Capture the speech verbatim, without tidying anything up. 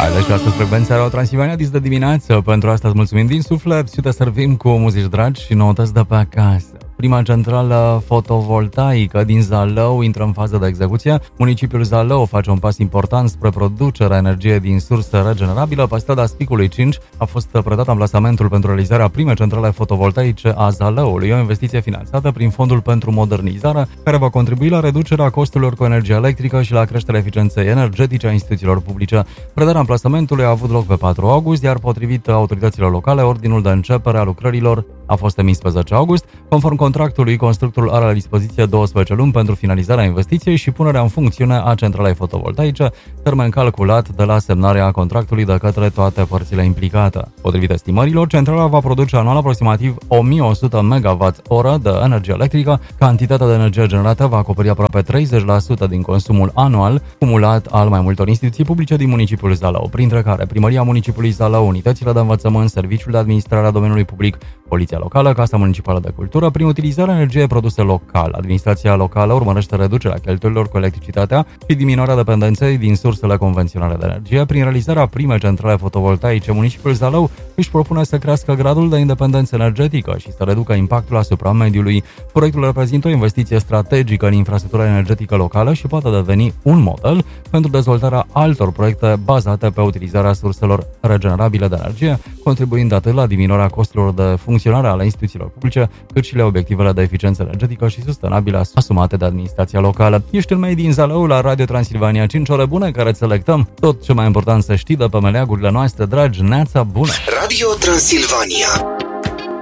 Hai, deci astăzi frecvența Radio Transilvania dis de dimineață. Pentru asta îți mulțumim din suflet și te servim cu muzici dragi și noutăți de pe acasă. Prima centrală fotovoltaică din Zalău intră în fază de execuție. Municipiul Zalău face un pas important spre producerea energiei din sursă regenerabilă. Pe strada Spicului cinci a fost predat amplasamentul pentru realizarea primei centrale fotovoltaice a Zalăului, o investiție finanțată prin Fondul pentru Modernizare, care va contribui la reducerea costurilor cu energie electrică și la creșterea eficienței energetice a instituțiilor publice. Predarea amplasamentului a avut loc pe patru august, iar potrivit autorităților locale, ordinul de începere a lucrărilor a fost emis pe zece august. Conform contractului, constructorul are la dispoziție douăsprezece luni pentru finalizarea investiției și punerea în funcțiune a centralei fotovoltaice, termen calculat de la semnarea contractului de către toate părțile implicate. Potrivit estimărilor, centrala va produce anual aproximativ o mie o sută megawatt-oră de energie electrică. Cantitatea de energie generată va acoperi aproape treizeci la sută din consumul anual cumulat al mai multor instituții publice din municipiul Zalău, printre care Primăria Municipiului Zalău, unitățile de învățământ, Serviciul de Administrare a Domeniului Public, Poliția Locală, Casa Municipală de Cultură. Prin utilizarea energiei produse local, administrația locală urmărește reducerea cheltuielilor cu electricitatea și diminuarea dependenței din sursele convenționale de energie. Prin realizarea primei centrale fotovoltaice, municipiul Zalău își propune să crească gradul de independență energetică și să reducă impactul asupra mediului. Proiectul reprezintă o investiție strategică în infrastructura energetică locală și poate deveni un model pentru dezvoltarea altor proiecte bazate pe utilizarea surselor regenerabile de energie, contribuind atât la diminuarea costurilor de funcționare ale instituțiilor publice, cât și la obiectivele de eficiență energetică și sustenabilă asumate de administrația locală. Ești în mei din Zalău la Radio Transilvania, cinci ore bune care îți selectăm tot ce mai important să știi de pe meleagurile noastre dragi. Neața bună! Radio Transilvania.